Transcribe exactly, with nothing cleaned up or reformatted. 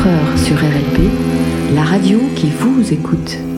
quatre heures sur R L P, la radio qui vous écoute.